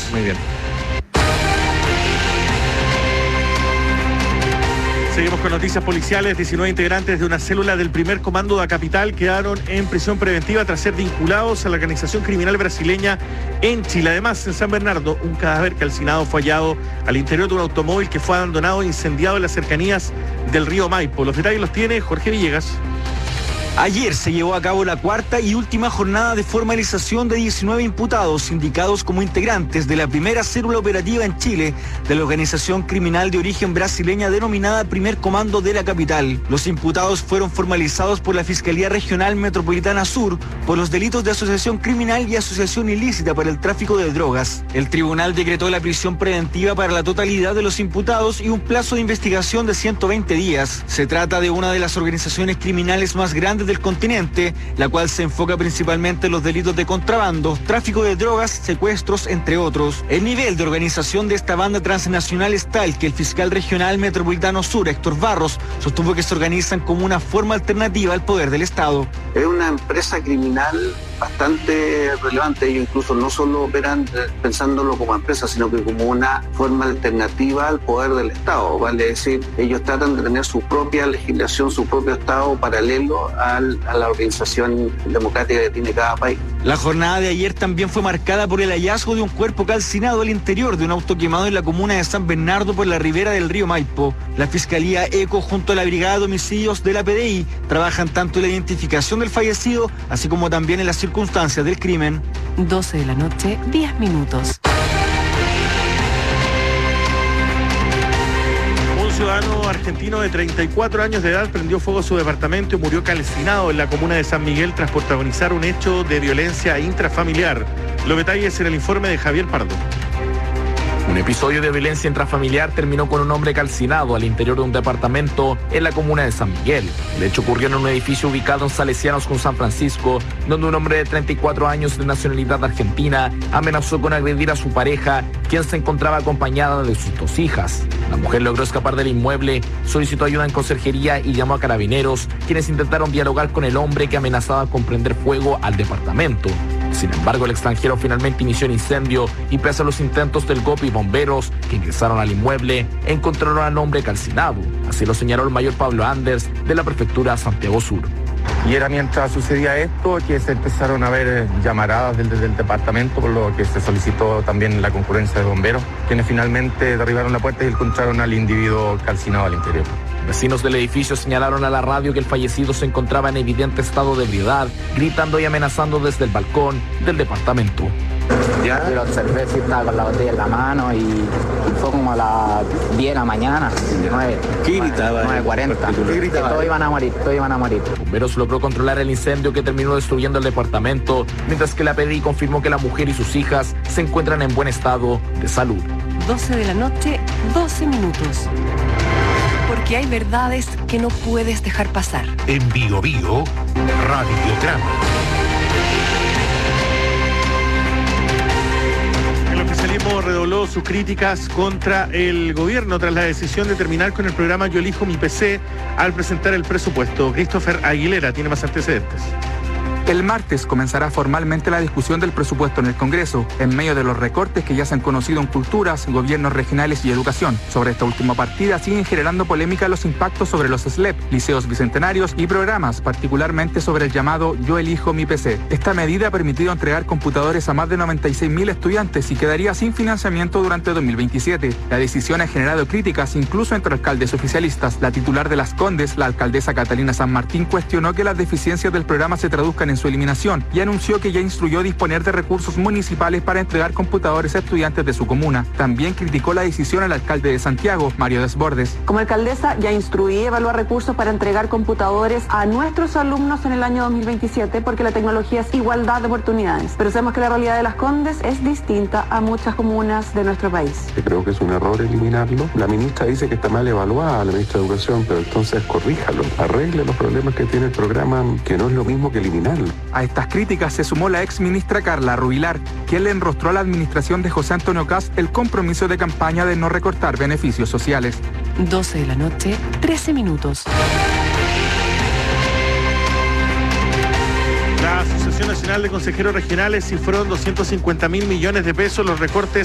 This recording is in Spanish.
Muy bien. Seguimos con noticias policiales. 19 integrantes de una célula del primer comando de la capital quedaron en prisión preventiva tras ser vinculados a la organización criminal brasileña en Chile. Además, en San Bernardo, un cadáver calcinado fue hallado al interior de un automóvil que fue abandonado e incendiado en las cercanías del río Maipo. Los detalles los tiene Jorge Villegas. Ayer se llevó a cabo la cuarta y última jornada de formalización de 19 imputados indicados como integrantes de la primera célula operativa en Chile de la organización criminal de origen brasileña denominada Primer Comando de la Capital. Los imputados fueron formalizados por la Fiscalía Regional Metropolitana Sur por los delitos de asociación criminal y asociación ilícita para el tráfico de drogas. El tribunal decretó la prisión preventiva para la totalidad de los imputados y un plazo de investigación de 120 días. Se trata de una de las organizaciones criminales más grandes del continente, la cual se enfoca principalmente en los delitos de contrabando, tráfico de drogas, secuestros, entre otros. El nivel de organización de esta banda transnacional es tal que el fiscal regional metropolitano sur, Héctor Barros, sostuvo que se organizan como una forma alternativa al poder del Estado. Es una empresa criminal bastante relevante. Ellos incluso no solo operan pensándolo como empresa, sino que como una forma alternativa al poder del Estado. Vale decir, ellos tratan de tener su propia legislación, su propio Estado paralelo a la organización democrática que tiene cada país. La jornada de ayer también fue marcada por el hallazgo de un cuerpo calcinado al interior de un auto quemado en la comuna de San Bernardo por la ribera del río Maipo. La Fiscalía ECO junto a la Brigada de Homicidios de la PDI trabajan tanto en la identificación del fallecido, así como también en las circunstancias del crimen. 12 de la noche, 10 minutos. Un ciudadano argentino de 34 años de edad prendió fuego a su departamento y murió calcinado en la comuna de San Miguel tras protagonizar un hecho de violencia intrafamiliar. Los detalles en el informe de Javier Pardo. Un episodio de violencia intrafamiliar terminó con un hombre calcinado al interior de un departamento en la comuna de San Miguel. El hecho ocurrió en un edificio ubicado en Salesianos con San Francisco, donde un hombre de 34 años de nacionalidad argentina amenazó con agredir a su pareja, quien se encontraba acompañada de sus 2 hijas. La mujer logró escapar del inmueble, solicitó ayuda en conserjería y llamó a carabineros, quienes intentaron dialogar con el hombre que amenazaba con prender fuego al departamento. Sin embargo, el extranjero finalmente inició el incendio y pese a los intentos del GOP y bomberos que ingresaron al inmueble, encontraron al hombre calcinado. Así lo señaló el mayor Pablo Anders de la prefectura Santiago Sur. Y era mientras sucedía esto que se empezaron a ver llamaradas desde el departamento, por lo que se solicitó también la concurrencia de bomberos, quienes finalmente derribaron la puerta y encontraron al individuo calcinado al interior. Vecinos del edificio señalaron a la radio que el fallecido se encontraba en evidente estado de ebriedad, gritando y amenazando desde el balcón del departamento. ¿Ya? Yo lo observé, sí, estaba con la botella en la mano y fue como a las 10 de la mañana, 9. ¿Qué gritaba? 9:40. ¿Qué gritaba? Todos iban a morir. Bomberos logró controlar el incendio que terminó destruyendo el departamento, mientras que la PDI confirmó que la mujer y sus hijas se encuentran en buen estado de salud. 12 de la noche, 12 minutos. Porque hay verdades que no puedes dejar pasar. En Bio Bio, Radiograma. El oficialismo redobló sus críticas contra el gobierno tras la decisión de terminar con el programa Yo Elijo Mi PC al presentar el presupuesto. Christopher Aguilera tiene más antecedentes. El martes comenzará formalmente la discusión del presupuesto en el Congreso, en medio de los recortes que ya se han conocido en culturas, gobiernos regionales y educación. Sobre esta última partida siguen generando polémica los impactos sobre los SLEP, liceos bicentenarios y programas, particularmente sobre el llamado Yo Elijo Mi PC. Esta medida ha permitido entregar computadores a más de 96.000 estudiantes y quedaría sin financiamiento durante 2027. La decisión ha generado críticas incluso entre alcaldes oficialistas. La titular de Las Condes, la alcaldesa Catalina San Martín, cuestionó que las deficiencias del programa se traduzcan en su eliminación y anunció que ya instruyó disponer de recursos municipales para entregar computadores a estudiantes de su comuna. También criticó la decisión al alcalde de Santiago, Mario Desbordes. Como alcaldesa ya instruí evaluar recursos para entregar computadores a nuestros alumnos en el año 2027 porque la tecnología es igualdad de oportunidades. Pero sabemos que la realidad de Las Condes es distinta a muchas comunas de nuestro país. Creo que es un error eliminarlo. La ministra dice que está mal evaluada, la ministra de Educación, pero entonces corríjalo, arregle los problemas que tiene el programa, que no es lo mismo que eliminarlo. A estas críticas se sumó la ex ministra Carla Rubilar, quien le enrostró a la administración de José Antonio Kast el compromiso de campaña de no recortar beneficios sociales. 12 de la noche, 13 minutos. La Asociación Nacional de Consejeros Regionales cifró en 250.000 millones de pesos los recortes